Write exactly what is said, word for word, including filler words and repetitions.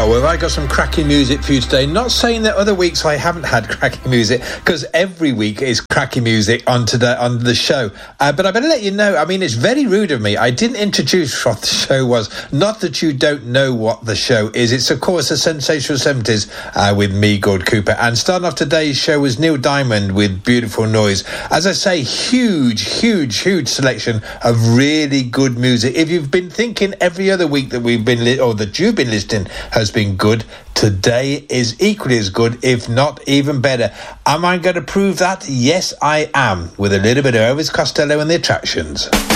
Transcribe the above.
Oh, well, I got some cracking music for you today. Not saying that other weeks I haven't had cracking music, because every week is cracking music on today on the show. Uh, but I better let you know, I mean, it's very rude of me. I didn't introduce what the show was. Not that you don't know what the show is. It's, of course, the Sensational seventies uh, with me, Gord Cooper. And starting off today's show was Neil Diamond with Beautiful Noise. As I say, huge, huge, huge selection of really good music. If you've been thinking every other week that we've been, li- or that you've been listening has been good, today is equally as good, if not even better. Am I going to prove that? Yes, I am, with a little bit of Elvis Costello and the Attractions.